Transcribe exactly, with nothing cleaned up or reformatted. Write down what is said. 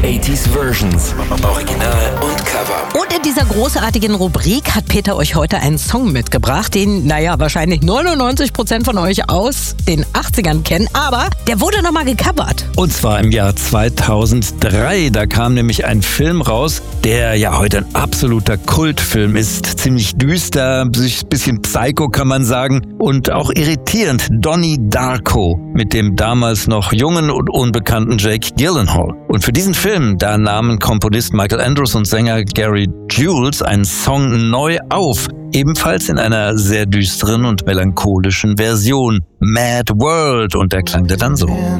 achtziger Versions. Original und Cover. Und in dieser großartigen Rubrik hat Peter euch heute einen Song mitgebracht, den, naja, wahrscheinlich neunundneunzig Prozent von euch aus den achtzigern kennen, aber der wurde nochmal gecovert. Und zwar im Jahr zweitausenddrei. Da kam nämlich ein Film raus, der ja heute ein absoluter Kultfilm ist. Ziemlich düster, bisschen Psycho kann man sagen und auch irritierend. Donnie Darko mit dem damals noch jungen und unbekannten Jake Gyllenhaal. Und für diesen Film, da nahmen Komponist Michael Andrews und Sänger Gary Jules einen Song neu auf. Ebenfalls in einer sehr düsteren und melancholischen Version. Mad World. Und der klang dann so.